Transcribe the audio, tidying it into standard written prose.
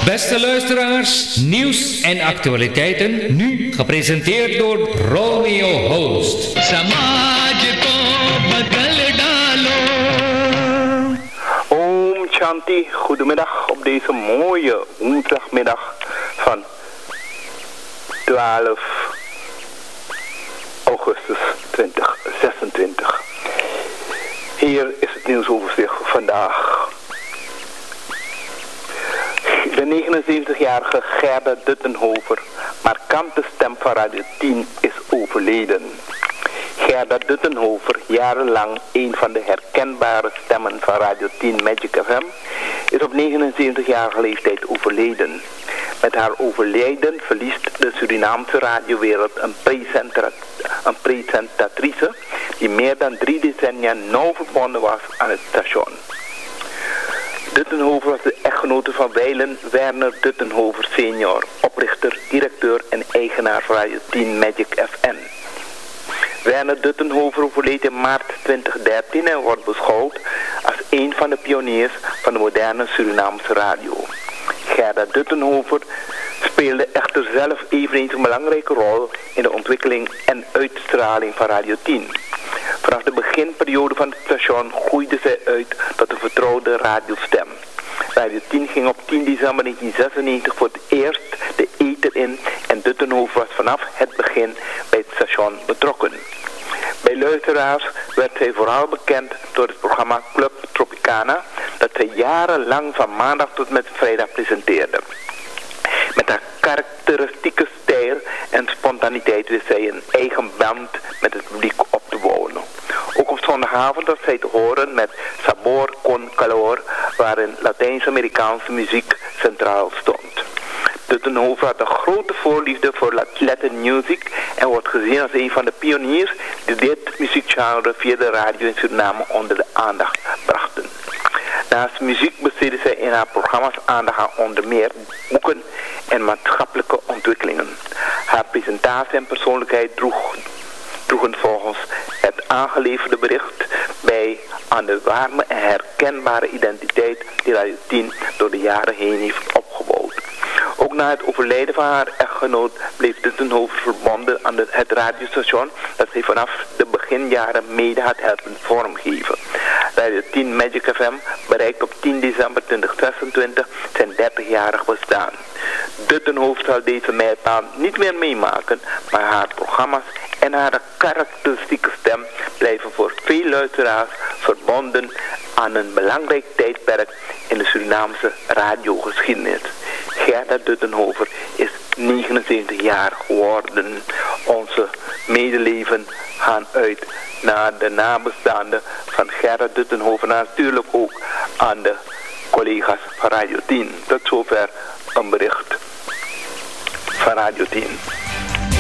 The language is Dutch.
Beste luisteraars, nieuws en actualiteiten, nu gepresenteerd door Romeo Host. Om Shanti, goedemiddag op deze mooie woensdagmiddag van 12 augustus 2026. Hier is het nieuwsoverzicht vandaag. De 79-jarige Gerda Duttenhover, markante stem van Radio 10, is overleden. Gerda Duttenhover, jarenlang een van de herkenbare stemmen van Radio 10 Magic FM, is op 79-jarige leeftijd overleden. Met haar overlijden verliest de Surinaamse radiowereld een presentatrice die meer dan 3 decennia nauw verbonden was aan het station. Duttenhover was de echtgenote van wijlen Werner Duttenhover senior, oprichter, directeur en eigenaar van Radio 10 Magic FM. Werner Duttenhover overleed in maart 2013 en wordt beschouwd als een van de pioniers van de moderne Surinaamse radio. Gerda Duttenhover speelde echter zelf eveneens een belangrijke rol in de ontwikkeling en uitstraling van Radio 10. Vanaf de beginperiode van het station groeide zij uit tot een vertrouwde radiostem. Radio 10 ging op 10 december 1996 voor het eerst de ether in en Duttenhover was vanaf het begin bij het station betrokken. Bij luisteraars werd zij vooral bekend door het programma Club Tropicana, dat zij jarenlang van maandag tot met vrijdag presenteerde. Met haar karakteristieke stijl en spontaniteit wist zij een eigen band met het publiek op te bouwen. Ook op zondagavond was zij te horen met Sabor con Calor, waarin Latijns-Amerikaanse muziek centraal stond. Duttenhover had een grote voorliefde voor Latin music en wordt gezien als een van de pioniers die dit muziekgenre via de radio in Suriname onder de aandacht brachten. Naast muziek besteedde zij in haar programma's aandacht aan onder meer boeken en maatschappelijke ontwikkelingen. Haar presentatie en persoonlijkheid droegen volgens het aangeleverde bericht bij aan de warme en herkenbare identiteit die Radio 10 door de jaren heen heeft opgebouwd. Ook na het overlijden van haar echtgenoot bleef Duttenhover verbonden aan het radiostation dat zij vanaf de beginjaren mede had helpen vormgeven. Radio 10 Magic FM bereikt op 10 december 2026 zijn 30-jarig bestaan. Duttenhover zal deze mijlpaal niet meer meemaken, maar haar programma's en haar karakteristieke stem blijven voor veel luisteraars verbonden aan een belangrijk tijdperk in de Surinaamse radiogeschiedenis. Gerda Duttenhover is 79 jaar geworden. Onze medeleven gaan uit naar de nabestaanden van Gerda Duttenhover, natuurlijk ook aan de collega's van Radio 10. Tot zover een bericht van Radio 10.